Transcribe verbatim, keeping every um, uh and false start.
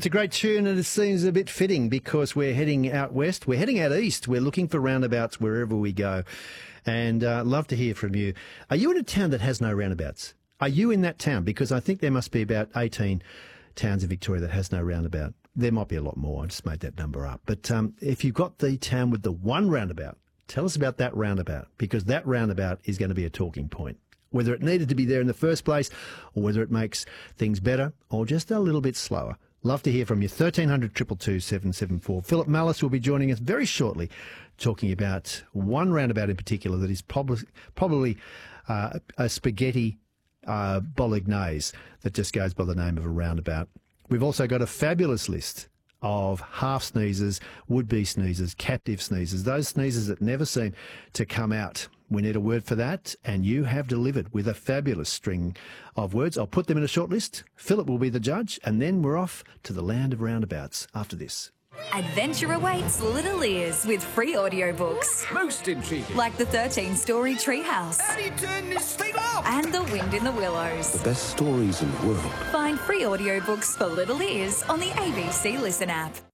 It's a great tune, and it seems a bit fitting because we're heading out west. We're heading out east. We're looking for roundabouts wherever we go. And uh, love to hear from you. Are you in a town that has no roundabouts? Are you in that town? Because I think there must be about eighteen towns in Victoria that has no roundabout. There might be a lot more. I just made that number up. But um, if you've got the town with the one roundabout, tell us about that roundabout, because that roundabout is going to be a talking point. Whether it needed to be there in the first place or whether it makes things better or just a little bit slower. Love to hear from you. thirteen hundred, two two two, seven seven four. Philip Mallis will be joining us very shortly, talking about one roundabout in particular that is prob- probably uh, a spaghetti uh, bolognese that just goes by the name of a roundabout. We've also got a fabulous list of half sneezers, would-be sneezers, captive sneezers, those sneezers that never seem to come out. We need a word for that, and you have delivered with a fabulous string of words. I'll put them in a short list. Philip will be the judge, and then we're off to the land of roundabouts after this. Adventure awaits little ears with free audiobooks. Most intriguing. Like the thirteen-story Treehouse. How do you turn this thing off? And The Wind in the Willows. The best stories in the world. Find free audiobooks for little ears on the A B C Listen app.